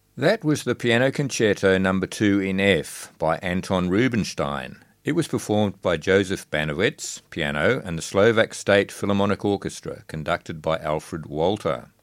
That was the Piano Concerto No. 2 in F by Anton Rubinstein. It was performed by Joseph Banowitz, piano, and the Slovak State Philharmonic Orchestra, conducted by Alfred Walter.